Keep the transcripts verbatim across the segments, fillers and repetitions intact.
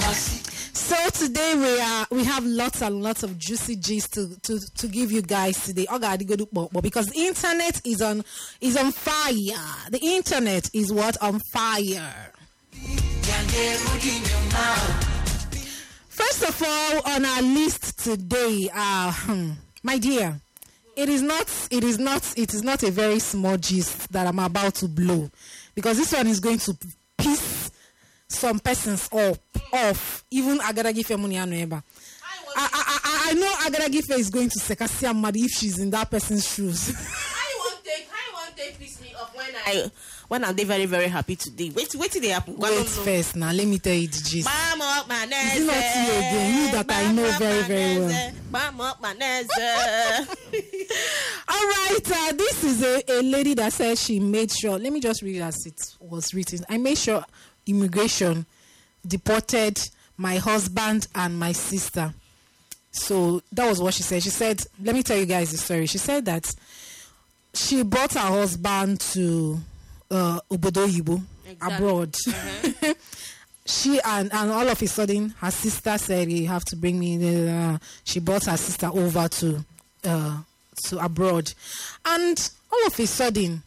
So today we are we have lots and lots of juicy gist to, to, to give you guys today. Because the internet is on is on fire. The internet is what on fire. First of all, on our list today, uh, hmm, my dear, it is not it is not it is not a very small gist that I'm about to blow, because this one is going to piss some persons up off. Even Agaragife Munianoeba. I, I, I, I know Agaragife is going to Sekasia Madi if she's in that person's shoes. I won't take I won't take piss me off when I when I'm very very happy today. Wait wait till they happen. Wait first now, let me tell you the gist. Bam up my nose. Is it not you again? You that I know very very well. Bam up my nose. All right, uh, this is a, a lady that said she made sure. Let me just read as it was written. I made sure immigration deported my husband and my sister. So that was what she said. She said, let me tell you guys the story. She said that she brought her husband to uh, Obodo Yibo, exactly. abroad. Uh-huh. She and, and all of a sudden, her sister said, you have to bring me the, uh, she brought her sister over to, uh, to abroad. And all of a sudden,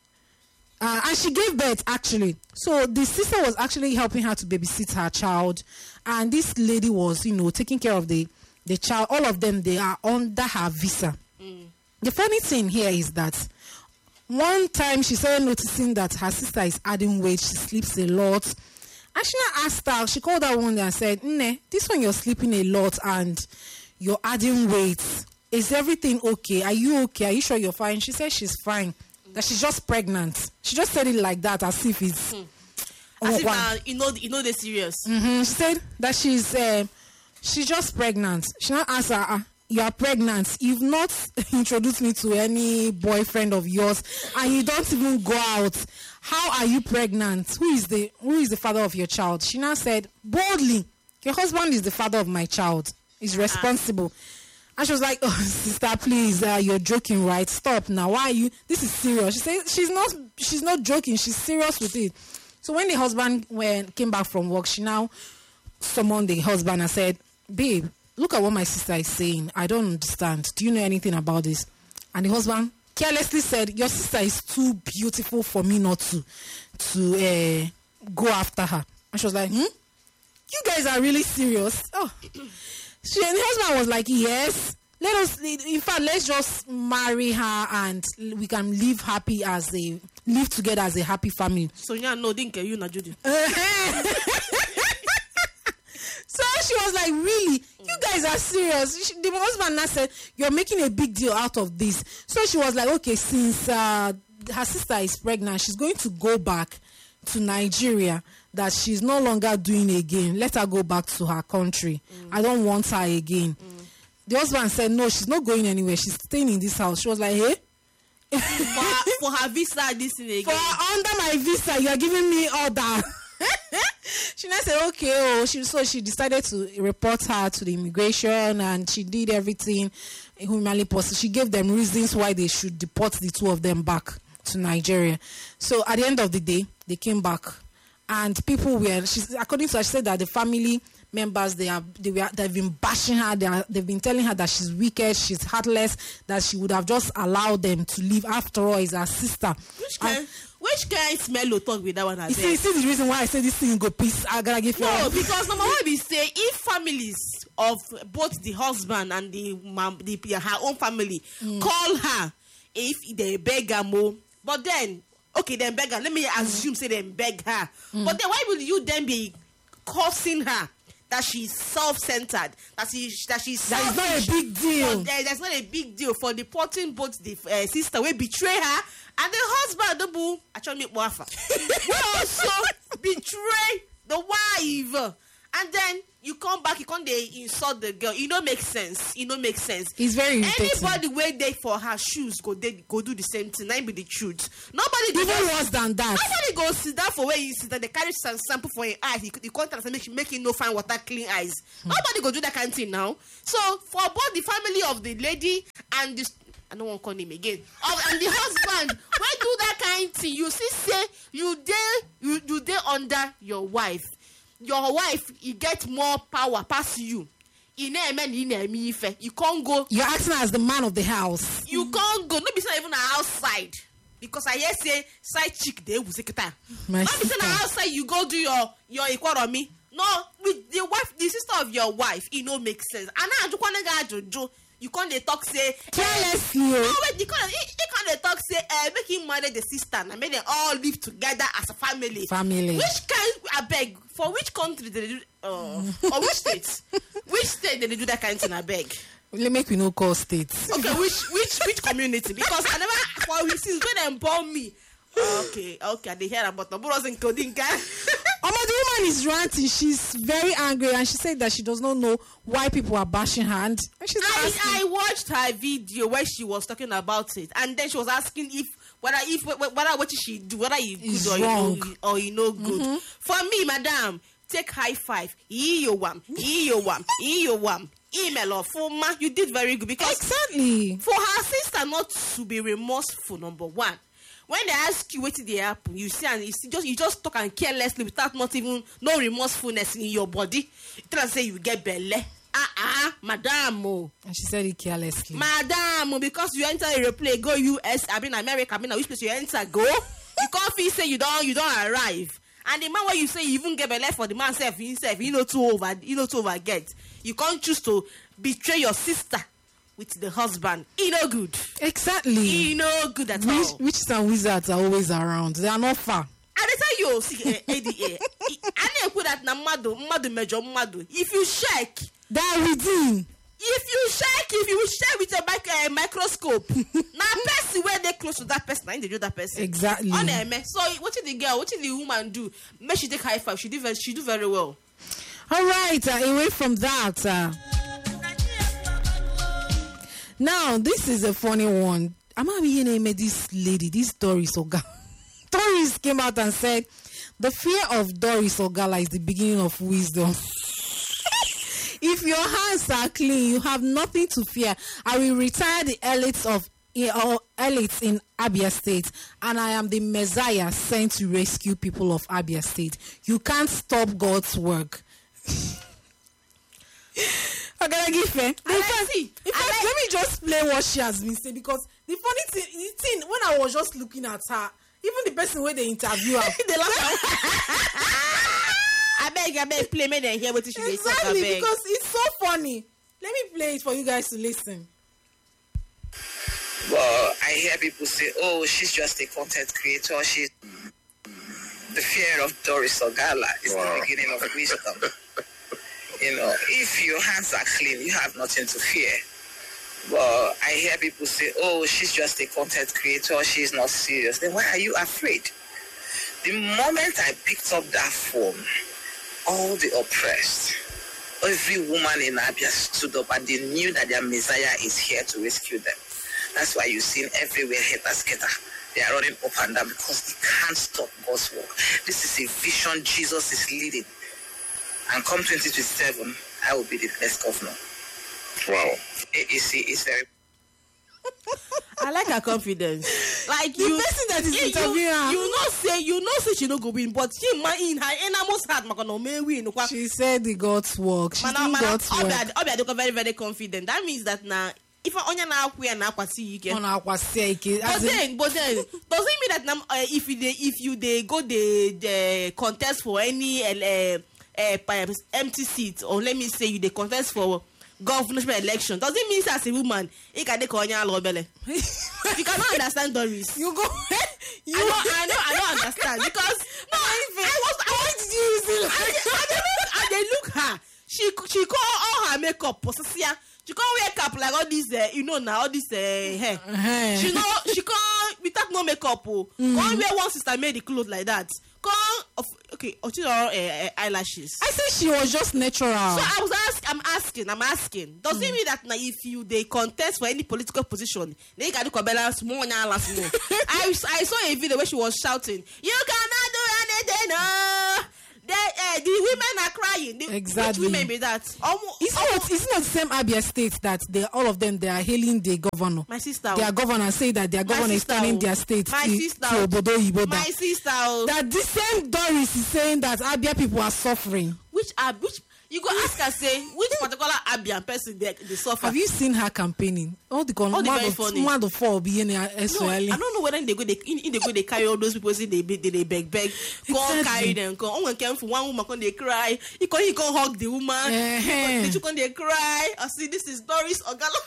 Uh, and she gave birth, actually. So the sister was actually helping her to babysit her child. And this lady was, you know, taking care of the, the child. All of them, they are under her visa. Mm. The funny thing here is that one time she started noticing that her sister is adding weight. She sleeps a lot. And she asked her, she called her one day and said, Nne, this one you're sleeping a lot and you're adding weight. Is everything okay? Are you okay? Are you sure you're fine? She said she's fine. That she's just pregnant. She just said it like that, as if it's hmm. as if uh, you know, you know, they're serious. Mm-hmm. She said that she's uh, she's just pregnant. She not asked her, uh, "You are pregnant. You've not introduced me to any boyfriend of yours, and you don't even go out. How are you pregnant? Who is the who is the father of your child?" She now said boldly, "Your husband is the father of my child. He's responsible." Uh-huh. And she was like, "Oh, sister, please, uh, you're joking, right? Stop now. Why are you? This is serious." She said she's not, she's not joking. She's serious with it. So when the husband when came back from work, she now summoned the husband and said, "Babe, look at what my sister is saying. I don't understand. Do you know anything about this?" And the husband carelessly said, "Your sister is too beautiful for me not to, to uh, go after her." And she was like, "Hmm? You guys are really serious?" Oh. She and the husband was like, "Yes, let us. In fact, let's just marry her and we can live happy as a live together as a happy family." So yeah, no, didn't get you, Judy. So she was like, "Really? You guys are serious?" She, the husband now said, "You're making a big deal out of this." So she was like, "Okay, since uh, her sister is pregnant, she's going to go back to Nigeria. That she's no longer doing again. Let her go back to her country. Mm. I don't want her again." Mm. The husband said, "No, she's not going anywhere. She's staying in this house." She was like, "Hey, for, for her visa, this thing again. For under my visa, you are giving me order." She now said, "Okay." Oh, she so she decided to report her to the immigration, and she did everything humanly possible. She gave them reasons why they should deport the two of them back to Nigeria. So at the end of the day, they came back. And people were, she's, according to her, she said that the family members, they are, they were, they've been bashing her. They are, they've been telling her that she's wicked, she's heartless, that she would have just allowed them to leave. After all, is her sister. Which kind, and, which kind smell will talk with that one? You see, you see the reason why I say this thing go peace. I gotta give you. No, because number one, we say if families of both the husband and the mom, the her own family mm. call her if they beg her more, but then. Okay, then beg her. Let me assume, say then beg her. Mm. But then why will you then be cursing her that she's self-centered? That she that she's that is not a big deal. But, uh, that's not a big deal for deporting both the uh, sister will betray her and the husband. The boo, actually make wafa. We also betray the wife, and then you come back, you can't they insult the girl. It don't make sense. It don't make sense. It's very irritating. Anybody wait there for her shoes go they go do the same thing. That be the truth. Nobody even go, worse than that. Nobody go sit down for where you sit and they carry some sample for your eyes. You, you contrast and make making no fine water clean eyes. Hmm. Nobody go do that kind of thing now. So for both the family of the lady and this, I don't want to call him again. Oh, and the husband, why do that kind of thing? You see, say you dare you you dare under your wife. your wife you get more power past you. You know, man, you know, me if you can't go. You're acting as the man of the house. You can't go. No, be not even outside. Because I hear say side chick they will say that. My Not be sister. outside. You go do your your economy. No, with the wife, the sister of your wife, it no make sense. And now you can't get Jojo. You can't they talk say Carelessly. no, oh. wait, you can't. You can't they talk say uh, make him marry the sister and make them all live together as a family. Family. Which kind? I beg. For which country did they do? Uh, or which state? Which state did they do that kind of thing? I beg. Let make we no call states. Okay, which which which community? Because I never for we since when they born me. Okay, okay, they hear about the Buros in Kodinka. Oh, the woman is ranting. She's very angry, and she said that she does not know why people are bashing her. And she's I, asking, I watched her video where she was talking about it, and then she was asking if whether if whether what she do, whether you Is good or wrong. you know, or you know good. Mm-hmm. For me, madam, take high five. Iyo wam, iyo wam, iyo wam. Email or Fuma, you did very good because exactly. for her sister not to be remorseful, number one. When they ask you what did they happen, you see and you see just you just talk and carelessly without not even no remorsefulness in your body. You tell her say you get belly. Ah ah, madam. Oh. And she said it carelessly. Madam, oh, because you enter a play, go U S, I mean America, I mean which place you enter, go. You can't feel say you don't you don't arrive. And the man where you say you even get belly for the man self himself, you know too over you know too over get. You can't choose to betray your sister with the husband. He no good. Exactly. He no good at Witch, all. witches and wizards are always around. They are not far. And I tell you, see, uh, A D A. I never put that na madu, madu major madu. If you check, They are within. if you check, if you check with a mic, uh, microscope, now person where they close to that person, I they do that person. Exactly. On them, so what did the girl, what did the woman do? Make she take high five. She do very, she do very well. All right. Uh, away from that. Uh, now, this is a funny one. I'm not being name this lady, this Doris Oga. Doris came out and said, the fear of Doris Ogala is the beginning of wisdom. If your hands are clean, you have nothing to fear. I will retire the elites of or elites in Abia State, and I am the Messiah sent to rescue people of Abia State. You can't stop God's work. I'm gonna give her. In fact, see. in fact, I like- let me just play what she has been saying, because the funny thing, the thing when I was just looking at her, even the person where they interview her, They laugh. I beg, I beg, play me then hear what she dey talk. I exactly, beg. because it's so funny. Let me play it for you guys to listen. Well, I hear people say, oh, she's just a content creator. She's the fear of Doris Ogala is Wow. the beginning of wisdom. You know, if your hands are clean, you have nothing to fear. Well, I hear people say, oh, she's just a content creator. She's not serious. Then why are you afraid? The moment I picked up that phone, all the oppressed, every woman in Abia stood up and they knew that their Messiah is here to rescue them. That's why you've seen everywhere haters scatter. They are running up and down because they can't stop God's work. This is a vision Jesus is leading. And come twenty twenty-seven, I will be the best governor. Wow. A E C is very... I like her confidence. Like The you, person that is you, interviewing her. you know say you know say she no go win, but she man in her innermost heart, makano may win. Kwa- She said the God's work. She's Mana- doing mana- God's work. Obia- Obia dey very very confident. That means that now if onya na akwu ya na akwasi you get. On our Kwaseke, But as in- then, but then, doesn't mean that now, uh, if you dey, if you they go the the contest for any uh, uh, uh, empty seat, or let me say you they contest for governorship election, doesn't mean as a woman you can take on your lobele. You cannot understand Doris. you go. you I don't, I don't, I don't understand because no, I, I was, I Why was, did you use it I, like I, I, dey look, I dey look her. She she call all her makeup possessia. She can't wear cap like all this, uh, you know now all this uh, hair. Uh-huh. She know she can't without no makeup. Oh, mm-hmm. Can't wear one sister made the clothes like that. Can't of okay, or uh, uh, eyelashes. I said she was just natural. So I was ask, I'm asking, I'm asking. Does it mean that now if you they contest for any political position, they can do balance more than last more? I I saw a video where she was shouting, "You cannot do anything, no." They, uh, uh, the women are crying. The, Exactly. Which women be that? Um, It's not, it's not the same Abia state that they, all of them, they are hailing the governor. My sister. Their governor say that their My governor is sister, turning oh. their state My to, sister, to oh. Obodo Iboda. My sister. Oh. That the same Doris is saying that Abia people are suffering. Which are which? You go ask her say which particular Abian person they, they suffer. Have you seen her campaigning? All the con- All the one very of funny. one of four be in No, I don't know whether they go they in, in they go they carry all those people say they they, they beg beg go Exactly. carry them go oh, one came for one woman come they cry he can he can hug the woman Eh-heh. the two come they cry I see this is Doris Ogalo.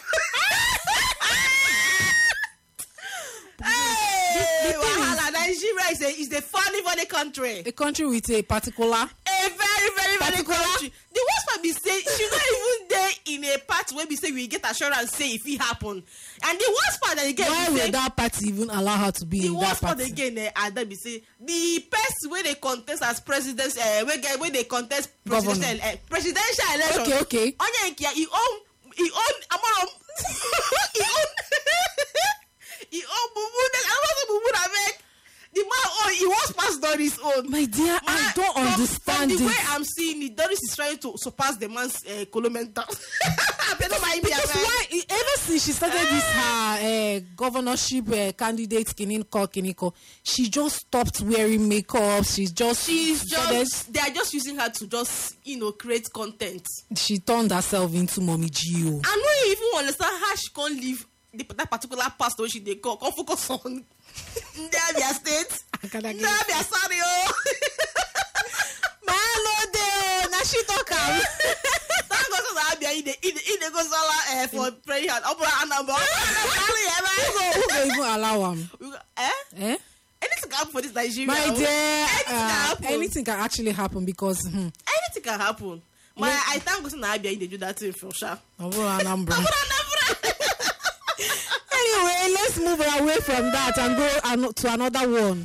Hey, The- the thing wahala, Nigeria is a is a funny funny country. a country with a particular. A very, very, very Particular- country. The worst part be say she not even there in a part where we say we get assurance say if it happen. And the worst part that again Why be will say that party even allow her to be the in that worst part party? again eh, and then be say the person where they contest as president uh, where get where they contest presidential Governor. uh, presidential election. Okay, okay. Onye nke ya, he own he own Amorom he own he own Bubu. I don't want to Bubu na make. The man own he was past Doris own. My dear, I Man, don't from, understand from the it. way I'm seeing it, Doris is trying to surpass the man's uh, Colomenta. I don't mind me. Because why? Ever since she started this her uh, governorship uh, candidate Kiniko Kiniko, she just stopped wearing makeup. She's just She's started- just they are just using her to just you know create content. she turned herself into Mommy Gio. I know you even understand how she can't leave the, that particular pastor she they call can't focus on their state. Akadagi. Their sorry oh. Malo de na she talk am. Thank God so that Abia in the in the in the go sala for prayer and opera and number. Who go even allow am? Eh? Eh? Anything can happen for this Nigeria. My oh. dear, Anything can uh, happen. anything can actually happen because hmm, Anything can happen. My, Yeah. I thank God that Abia they do that thing for sure. Oburu Anambra. Anyway, let's move away from that and go an- to another one.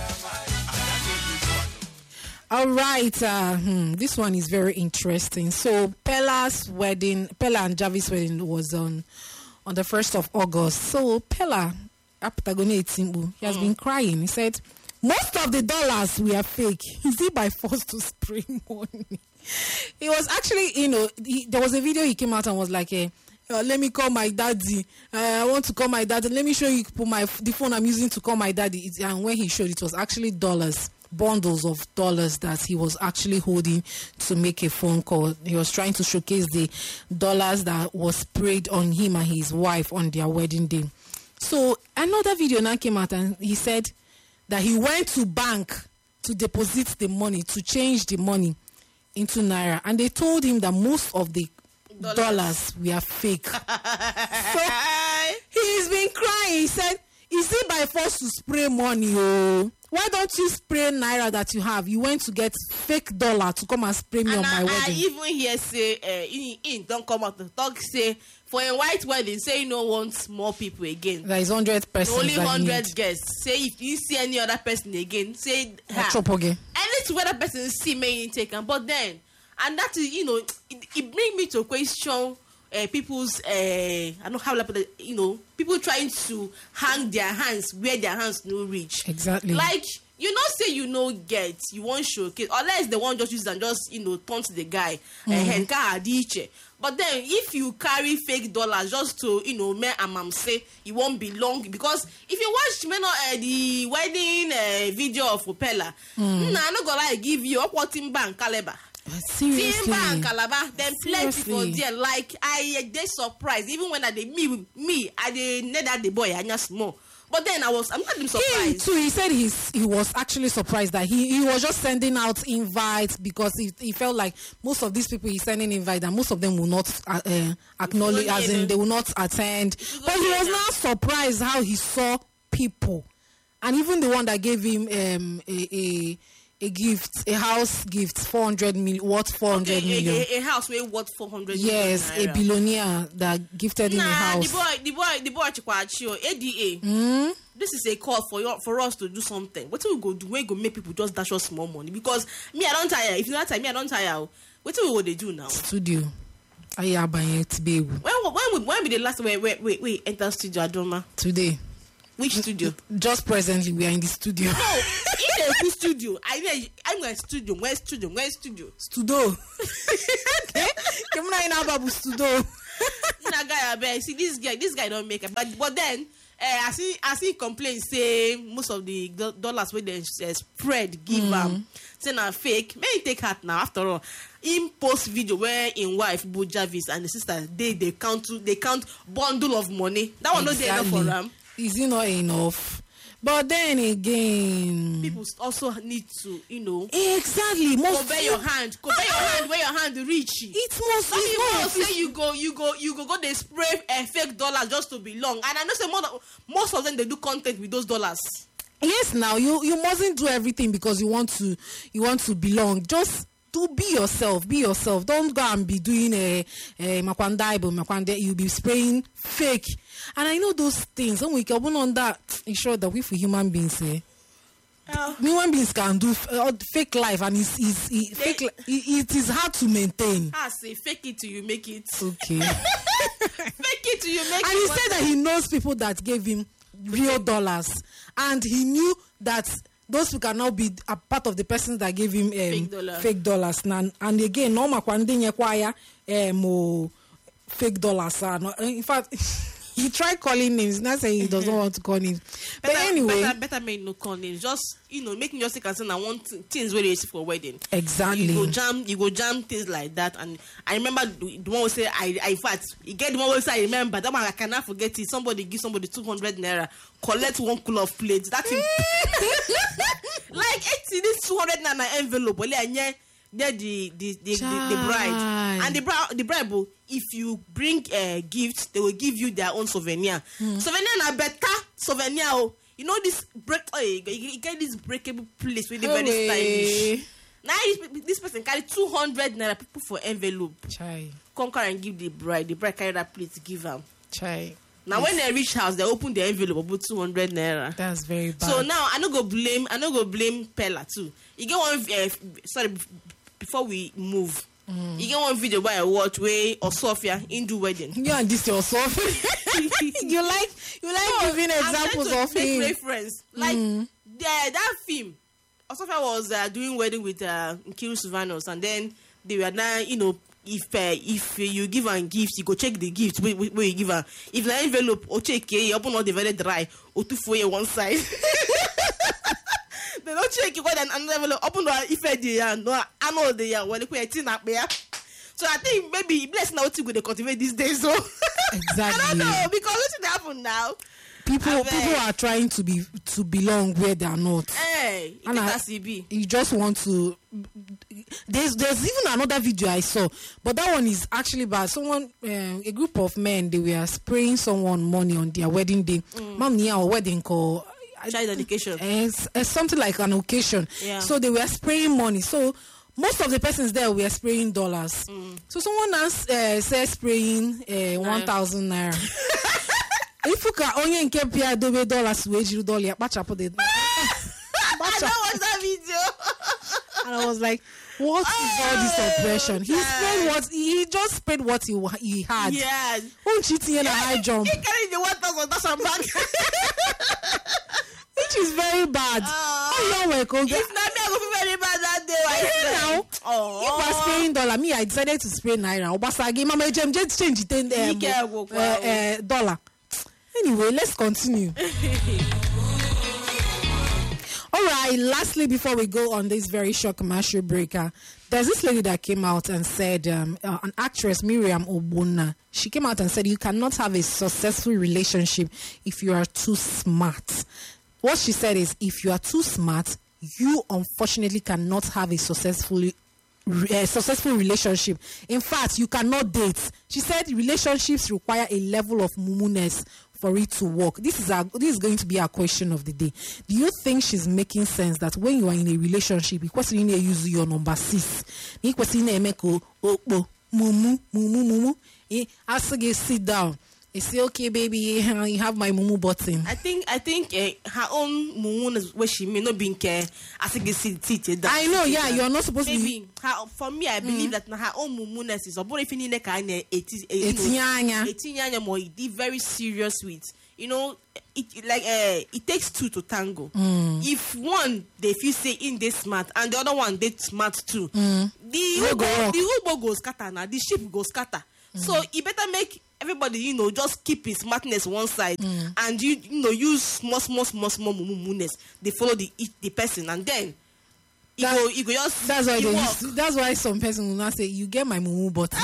All right, uh, hmm, this one is very interesting. So Pella's wedding, Pella and Javis' wedding was on on the first of August. So Pella, Apatagone Etimbu, he has been crying. He said, "Most of the dollars we are fake. Is it by force to spray money?" He was actually, you know, he, there was a video he came out and was like, eh, uh, "Let me call my daddy. Uh, I want to call my daddy. Let me show you my the phone I'm using to call my daddy." It, and when he showed, it was actually dollars, bundles of dollars that he was actually holding to make a phone call. He was trying to showcase the dollars that was sprayed on him and his wife on their wedding day. So another video now came out and he said that he went to bank to deposit the money, to change the money into naira, and they told him that most of the dollars, dollars were fake. So he's been crying. He said, "Is it by force to spray money? Oh, why don't you spray naira that you have? You went to get fake dollar to come and spray me And on my I, wedding." I even hear say uh, in, in don't come out to talk say for a white wedding say you no want more people again. There is hundred persons. Only that you hundred need. guests. Say if you see any other person again, say Or chop again. anything where that person see may you take am. But then and that is you know it, it bring me to question uh, people's uh, I don't know how to put it, you know people trying to hang their hands where their hands no reach. Exactly. Like you know say you no get you won't showcase unless they want just use and just you know turn to the guy and mm-hmm. But then if you carry fake dollars just to you know me and mom say it won't be long because if you watch me no uh, the wedding uh, video of Opella, mm. nah, I'm not gonna like give you up what Timba and Calabar. Seriously. Timba and Calabar, then plenty for Seriously. there. Like I uh, they surprised even when I they me me I they need that the boy I just small. But then I was, I'm not even He surprised. too, he said he's, he was actually surprised that he, he was just sending out invites because he, he felt like most of these people he's sending invites and most of them will not uh, uh, acknowledge, as in they will not attend. But he was not surprised how he saw people. And even the one that gave him um, a, a a gift, a house gift, four hundred million, worth four hundred Okay, million. a, a, a house where worth four hundred Yes, million a billionaire that gifted him a Nah, house. the boy, the boy, the boy, Chikwachio, A D A. Mm? This is a call for your, for us to do something. What we go do? We go make people just dash us small money because me, I don't tire. If you not tire, me, I don't tire. What we what they do now? Studio. Aye, baby. When when we, when we the last wait wait wait wait enter studio Adoma? Today. Which studio? Just presently, we are in the studio. No, in to studio. I mean, I'm going studio. Where's studio? Where's studio? Studio. Come on, in Ababu studio. Nah, guy, I bet. See, this guy, this guy don't make it. But but then, uh, as he as he complains, say most of the do- dollars where they uh, spread give them, mm. say na fake. May he take heart now. After all, in post video where in wife Bo Jarvis and the sister they they count to, they count bundle of money. That one exactly. Not there enough for them. Is it not enough? But then again, people also need to, you know, exactly. Most cover your hand, cover your hand where your hand reach. It must. Some people say you go, you go, you go, go. They spray a fake dollars just to belong, and I know say more, most of them they do content with those dollars. Yes, now you you mustn't do everything because you want to you want to belong. Just to be yourself, be yourself. Don't go and be doing a a makwandai, but makwandai you be spraying fake. And I know those things. When we come on that, ensure that we for human beings, eh, oh. human beings can do uh, fake life, and it's, it's, it's they, fake. It, it is hard to maintain. I say fake it till you make it. Okay. Fake it till you make and it. And he said that he knows people that gave him real dollars, and he knew that those people can now be a part of the persons that gave him um, fake, dollar. fake dollars. And, and again, no makwande nyekwaya um fake dollars. In fact. He tried calling names. Not saying he doesn't want to call names. But better, anyway, better, better make no call names. Just you know, making just say I want things where they see for wedding. Exactly. You go jam, you go jam things like that. And I remember the, the one who say I, I in fact, you get the one who say I remember that one I cannot forget it. Somebody give somebody two hundred naira, collect one kilo of plates. That's like eighty this two hundred naira envelope. Well, yeah. They're the the, the, the the bride and the bride the bride if you bring a uh, gift they will give you their own souvenir. Mm. Souvenir na better souvenir. Oh, you know this break. Oh, you get this breakable place where they very stylish. Now this person carry two hundred naira people for envelope. Chai. Conquer and give the bride. The bride carry that plate to give them. Chai. Now yes. When they reach house, they open the envelope about two hundred naira. That's very bad. So now I no go blame. I no go blame Pella too. You get one. Uh, sorry. Before we move, mm. you get one video where I watch where Osofia in do wedding. You and this Osofia. you like you like no, giving examples of him. Reference like mm. the, that film. Osofia was uh, doing wedding with uh, Nkiru Suvanos, and then they were now you know if uh, if uh, you give her gifts, you go check the gift where, where you give her. If the envelope or check you open all the very dry or two for you one side. They don't check you an envelope open if I no I know the year when they tin up there. So I think maybe bless now to go to cultivate these days. So exactly. I don't know because what's happening now? People people are trying to be to belong where they are not. Hey, and I, C B. You just want to. There's there's even another video I saw, but that one is actually bad. Someone, um, a group of men, they were spraying someone money on their wedding day. Mom, near our wedding call. Child dedication. It's, it's something like an occasion. Yeah. So they were spraying money. So most of the persons there were spraying dollars. Mm. So someone else uh, said spraying uh, one thousand naira. If you can only keep here dobe dollars wage you dollar, batch up the. I know what's that video. And I was like, what oh, is all this oppression? He sprayed what he just sprayed what he he had. Yeah. Who cheating in a high jump? He carried the one thousand dollars back. Which is very bad. Oh, no, if not me, I will be very bad that day. Right now, oh. If I spraying dollar, me, I decided to spray naira. Obasagi, mama, just change it in um, uh, uh, dollar. Anyway, let's continue. All right. Lastly, before we go on this very short commercial breaker, there's this lady that came out and said, um, uh, an actress, Miriam Obuna, she came out and said, you cannot have a successful relationship if you are too smart. What she said is, if you are too smart, you unfortunately cannot have a successful, uh, successful relationship. In fact, you cannot date. She said relationships require a level of mumuness for it to work. This is our, this is going to be our question of the day. Do you think she's making sense that when you are in a relationship, because you need to use your number six, you need to mumu mumu mumu. As you sit down. You say, okay, baby, you have my mumu button. I think, I think uh, her own mumu is where she may not be in care. I think it's seated. I know, yeah, you're not supposed maybe, to be. Her, for me, I believe mm. that her own mumuness is about if you need a kind of eighteen, eighteen, eighteen, more very serious with you know, it like uh, it takes two to tango. If one they feel say in they smart and the other one they smart too, the whole go the whole boat goes scatter now. The ship goes scatter. So it better make everybody, you know, just keep his smartness one side and you you know use small small small small mumuness. They follow the the person and then. You That- go, you go just That's why it they work. used to, that's why some person will not say you get my mumu button.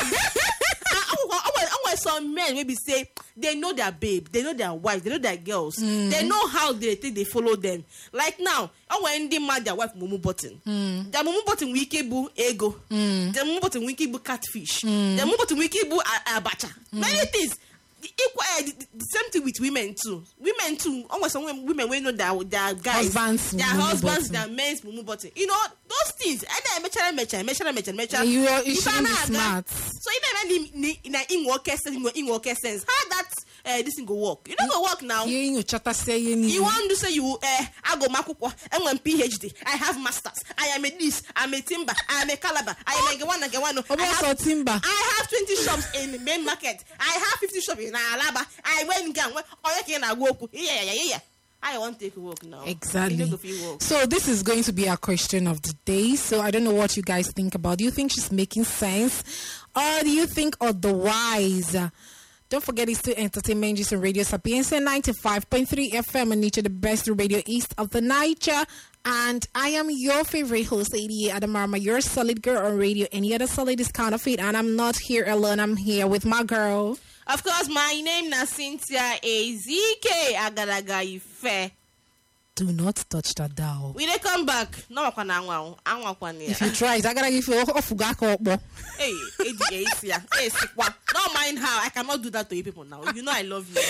I want some men maybe say they know their babe, they know their wife, they know their girls, they know how they think they follow them. Like now, I want them mad their wife mumu button. Their mumu button wiki bu ego. Their mumu button wiki bu catfish. Their mumu button wiki bu a- abacha. Many things. The, equal, uh, the, the same thing with women too. Women too. Almost some women, women we know that their guys, Husbands their mumu husbands, button. their men's mumu button. You know those things. And then mecha mecha mecha mecha mecha. You are- you If shouldn't I'm be a guy- smart. So even in in in work sense, in work sense, how that uh, this thing go work? You don't go work now. You you chata say you need. You want to say you uh, I go makuko, I'm one PhD, I have masters, I am a this, I'm a timber, I am a calabar, I am a one and one. I About have, timber. I have twenty shops in the main market. I have fifty shops in Alaba. I went gang. Oh, you can walk. Yeah, yeah, yeah, yeah. I want to take a walk now. Exactly. You don't go for your walk. So this is going to be our question of the day. So I don't know what you guys think about. Do you think she's making sense, or do you think otherwise? Uh, Don't forget, it's still entertainment just on Radio Sapienza ninety-five point three F M and Nature, the best radio east of the Niger. And I am your favorite host, Lady Adamarama, your solid girl on radio. Any other solid is counterfeit, and I'm not here alone. I'm here with my girl. Of course, my name is Cynthia A Z K Agalaga Ife. Do not touch that dial. We they come back. No, I can't. I can't. If you try it, I gotta give you off. Hey, hey, hey, yeah. Hey, Sikwa. Don't mind how I cannot do that to you people now. You know I love you.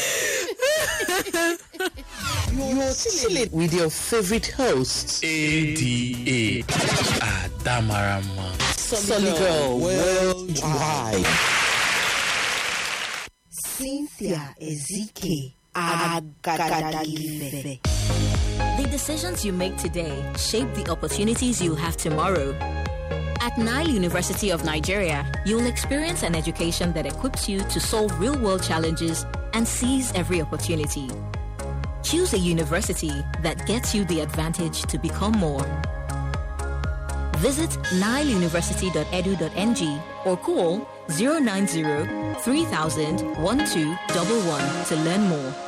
You're chilling with your favorite hosts, A D A Adamarama. Solid Girl Worldwide. Cynthia Ezike Agadagife. The decisions you make today shape the opportunities you'll have tomorrow. At Nile University of Nigeria, you'll experience an education that equips you to solve real-world challenges and seize every opportunity. Choose a university that gets you the advantage to become more. Visit nile university dot e d u dot n g or call zero nine zero three thousand twelve one one to learn more.